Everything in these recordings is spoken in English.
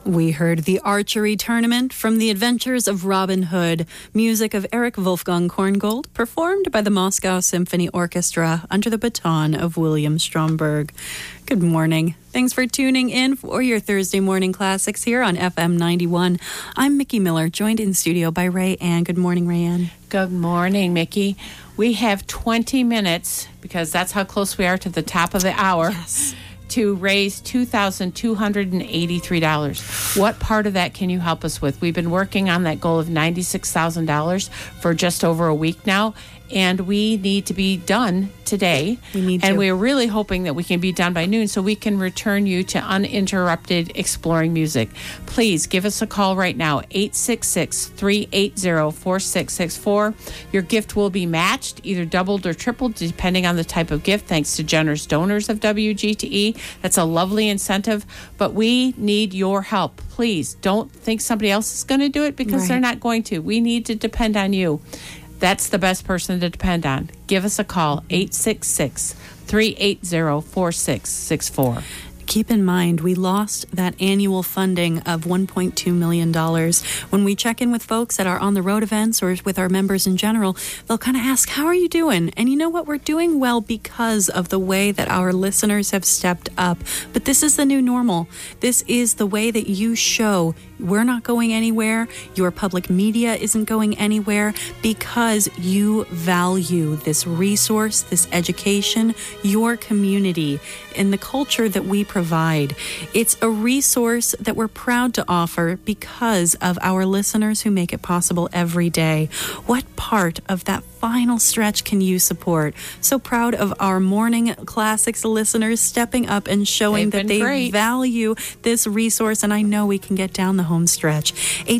We heard the archery tournament from The Adventures of Robin Hood, music of Eric Wolfgang Korngold, performed by the Moscow Symphony Orchestra under the baton of William Stromberg. Good morning. Thanks for tuning in for your Thursday morning classics here on FM 91. I'm Mickey Miller, joined in studio by Ray Ann. Good morning, Ray Ann. Good morning, Mickey. We have 20 minutes, because that's how close we are to the top of the hour. Yes. To raise $2,283. What part of that can you help us with? We've been working on that goal of $96,000 for just over a week now, and we need to be done today. And we're really hoping that we can be done by noon so we can return you to uninterrupted exploring music. Please give us a call right now, 866-380-4664. Your gift will be matched, either doubled or tripled, depending on the type of gift, thanks to generous donors of WGTE. That's a lovely incentive, but we need your help. Please don't think somebody else is going to do it, because they're not going to. We need to depend on you. That's the best person to depend on. Give us a call, 866-380-4664. Keep in mind, we lost that annual funding of $1.2 million. When we check in with folks at our on-the-road events or with our members in general, they'll kind of ask, how are you doing? And you know what? We're doing well because of the way that our listeners have stepped up. But this is the new normal. This is the way that you show we're not going anywhere. Your public media isn't going anywhere, because you value this resource, this education, your community, and the culture that we provide. It's a resource that we're proud to offer because of our listeners who make it possible every day. What part of that final stretch can you support? So proud of our morning classics listeners stepping up and showing that they value this resource, and I know we can get down the home stretch.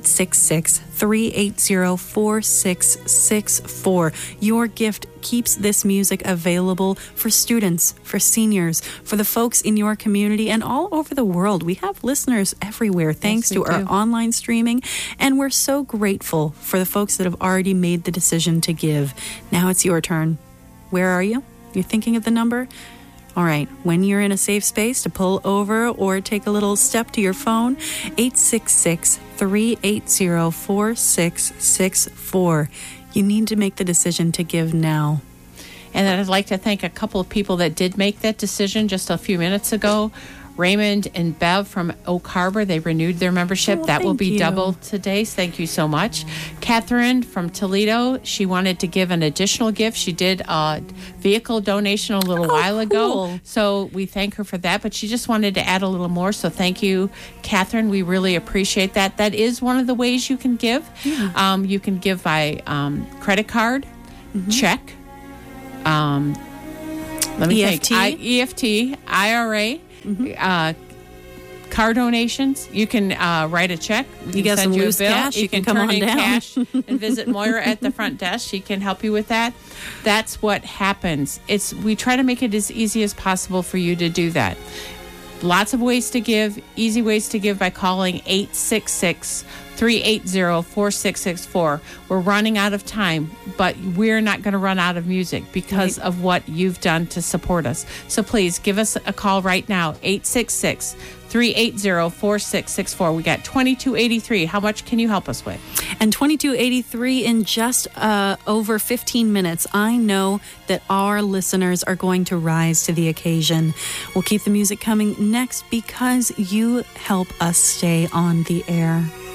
866-380-4664. Your gift keeps this music available for students, for seniors, for the folks in your community, and all over the world. We have listeners everywhere thanks to our online streaming, and we're so grateful for the folks that have already made the decision to give. Now it's your turn. Where are you? You're thinking of the number? All right, when you're in a safe space to pull over or take a little step to your phone, 866-380-4664. You need to make the decision to give now. And I'd like to thank a couple of people that did make that decision just a few minutes ago. Raymond and Bev from Oak Harbor, they renewed their membership. That will be doubled today. Thank you so much. Catherine from Toledo, she wanted to give an additional gift. She did a vehicle donation a little while ago. So we thank her for that. But she just wanted to add a little more. So thank you, Catherine. We really appreciate that. That is one of the ways you can give. Yeah. You can give by credit card, check, let me EFT? think. EFT, IRA. Car donations. You can write a check. You got some loose cash. You can come turn on in down. cash and visit Moira at the front desk. She can help you with that. That's what happens. We try to make it as easy as possible for you to do that. Lots of ways to give. Easy ways to give by calling 866-380-4664. We're running out of time, but we're not going to run out of music because of what you've done to support us. So please give us a call right now, 866-380-4664. We got $22.83. How much can you help us with? And $22.83 in just over 15 minutes. I know that our listeners are going to rise to the occasion. We'll keep the music coming next because you help us stay on the air.